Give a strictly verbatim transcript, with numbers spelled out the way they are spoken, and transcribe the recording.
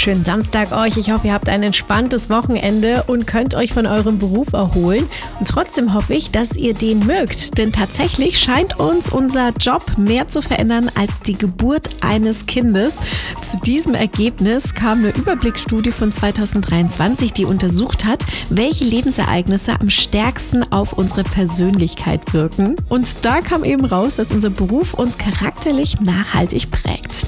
schönen Samstag euch. Ich hoffe, ihr habt ein entspanntes Wochenende und könnt euch von eurem Beruf erholen. Und trotzdem hoffe ich, dass ihr den mögt. Denn tatsächlich scheint uns unser Job mehr zu verändern als die Geburt eines Kindes. Zu diesem Ergebnis kam eine Überblicksstudie von zweitausenddreiundzwanzig, die untersucht hat, welche Lebensereignisse am stärksten auf unsere Persönlichkeit wirken. Und da kam eben raus, dass unser Beruf uns charakterlich nachhaltig prägt.